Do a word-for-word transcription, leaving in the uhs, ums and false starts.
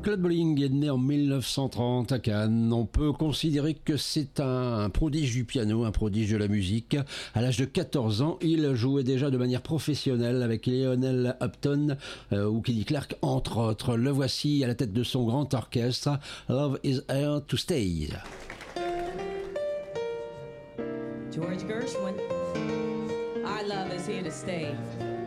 Claude Bolling est né en mille neuf cent trente à Cannes. On peut considérer que c'est un, un prodige du piano, un prodige de la musique. À l'âge de quatorze ans, il jouait déjà de manière professionnelle avec Lionel Upton euh, ou Kenny Clarke, entre autres. Le voici à la tête de son grand orchestre, Love is Here to Stay. George Gershwin, Our Love is Here to Stay.